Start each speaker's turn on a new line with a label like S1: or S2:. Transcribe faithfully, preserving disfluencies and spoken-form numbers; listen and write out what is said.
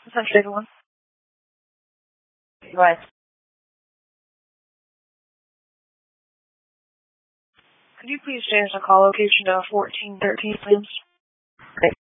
S1: Essentially the one. Right. Could you please change the call location to fourteen thirteen, please?